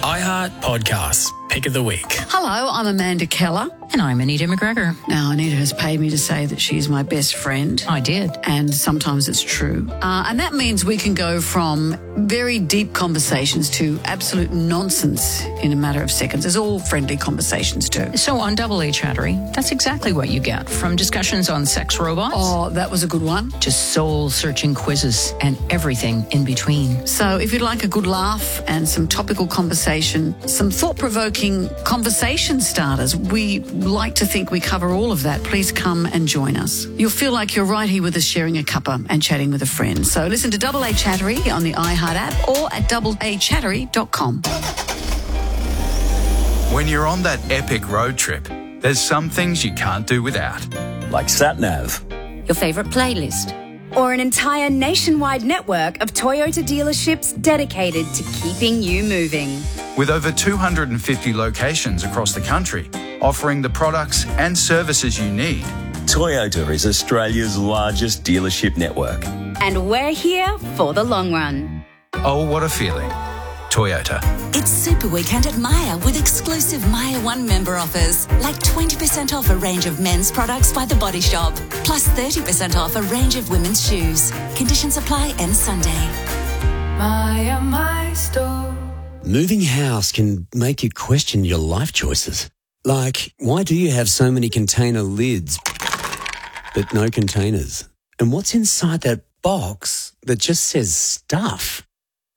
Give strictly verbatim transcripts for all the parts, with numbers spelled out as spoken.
iHeart Podcasts, Pick of the Week. Hello, I'm Amanda Keller. And I'm Anita McGregor. Now, Anita has paid me to say that she's my best friend. I did. And sometimes it's true. Uh, and that means we can go from very deep conversations to absolute nonsense in a matter of seconds. There's all friendly conversations too. So on Double A Chattery, that's exactly what you get. From discussions on sex robots. Oh, that was a good one. To soul-searching quizzes and everything in between. So if you'd like a good laugh and some topical conversation, some thought-provoking conversation starters, we like to think we cover all of that. Please come and join us. You'll feel like you're right here with us sharing a cuppa and chatting with a friend. So listen to Double A Chattery on the iHeart app or at double a chattery dot com. When you're on that epic road trip, there's some things you can't do without. Like SatNav. Your favourite playlist. Or an entire nationwide network of Toyota dealerships dedicated to keeping you moving. With over two hundred fifty locations across the country, offering the products and services you need. Toyota is Australia's largest dealership network. And we're here for the long run. Oh, what a feeling. Toyota. It's Super Weekend at Myer with exclusive Myer One member offers, like twenty percent off a range of men's products by The Body Shop, plus thirty percent off a range of women's shoes. Conditions apply end Sunday. Myer, my store. Moving house can make you question your life choices. Like, why do you have so many container lids, but no containers? And what's inside that box that just says stuff?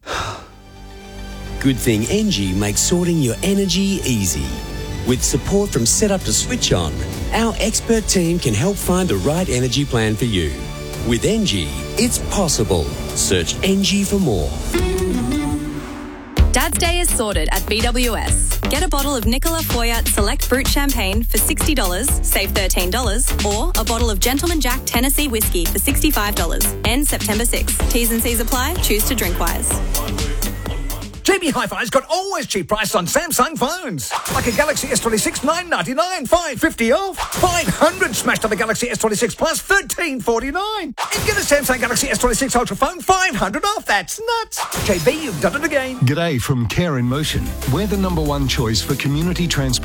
Good thing Engie makes sorting your energy easy. With support from setup to switch on, our expert team can help find the right energy plan for you. With Engie, it's possible. Search Engie for more. Dad's Day is sorted at B W S. Get a bottle of Nicola Foyat Select Brut Champagne for sixty dollars, save thirteen dollars, or a bottle of Gentleman Jack Tennessee Whiskey for sixty-five dollars. Ends September sixth. T's and C's apply. Choose to drink wise. J B Hi-Fi's got always cheap prices on Samsung phones. Like a Galaxy S twenty-six, nine ninety-nine, five fifty off. five hundred smashed on the Galaxy S twenty-six Plus, thirteen forty-nine. And get a Samsung Galaxy S twenty-six Ultra phone, five hundred off. That's nuts. J B, you've done it again. G'day from Care in Motion. We're the number one choice for community transport.